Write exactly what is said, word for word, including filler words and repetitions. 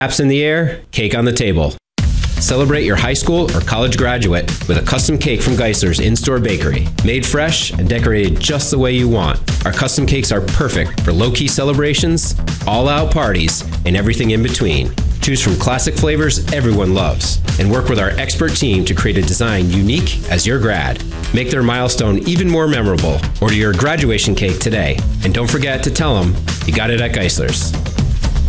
Apps in the air, cake on the table. Celebrate your high school or college graduate with a custom cake from Geisler's in-store bakery. Made fresh and decorated just the way you want. Our custom cakes are perfect for low-key celebrations, all-out parties, and everything in between. Choose from classic flavors everyone loves and work with our expert team to create a design unique as your grad. Make their milestone even more memorable. Order your graduation cake today. And don't forget to tell them you got it at Geisler's.